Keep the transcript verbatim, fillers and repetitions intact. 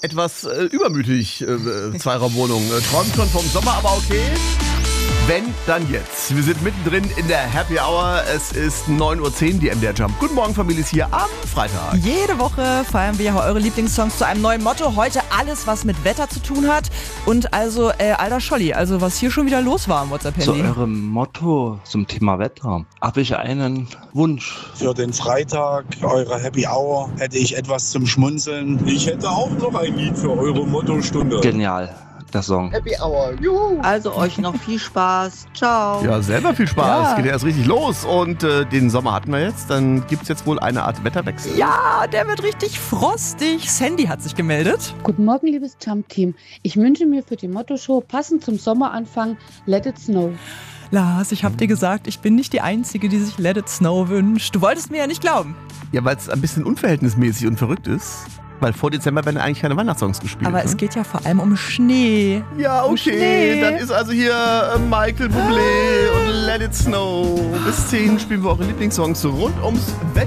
etwas äh, übermütig, äh, Zweiraumwohnung. Äh, träumt schon vom Sommer, aber okay. Wenn, dann jetzt. Wir sind mittendrin in der Happy Hour. Es ist neun Uhr zehn, die M D R Jump. Guten Morgen, Familie, ist hier am Freitag. Jede Woche feiern wir eure Lieblingssongs zu einem neuen Motto. Heute alles, was mit Wetter zu tun hat. Und also, äh, alter Scholli, also was hier schon wieder los war am WhatsApp-Handy. Zu eurem Motto zum Thema Wetter habe ich einen Wunsch. Für den Freitag, eure Happy Hour, hätte ich etwas zum Schmunzeln. Ich hätte auch noch ein Lied für eure Mottostunde. Genial, der Song. Happy Hour, juhu! Also euch noch viel Spaß. Ciao. Ja, selber viel Spaß. Ja. Geht ja erst richtig los. Und äh, den Sommer hatten wir jetzt. Dann gibt es jetzt wohl eine Art Wetterwechsel. Ja, der wird richtig frostig. Sandy hat sich gemeldet. Guten Morgen, liebes Jump-Team. Ich wünsche mir für die Motto-Show passend zum Sommeranfang Let It Snow. Lars, ich hab dir gesagt, ich bin nicht die Einzige, die sich Let It Snow wünscht. Du wolltest mir ja nicht glauben. Ja, weil es ein bisschen unverhältnismäßig und verrückt ist. Weil vor Dezember werden eigentlich keine Weihnachtssongs gespielt. Aber ne? es geht ja vor allem um Schnee. Ja, Um okay. Schnee. Dann ist also hier äh, Michael Bublé und Let It Snow. Bis zehn spielen wir eure Lieblingssongs rund ums Wetter.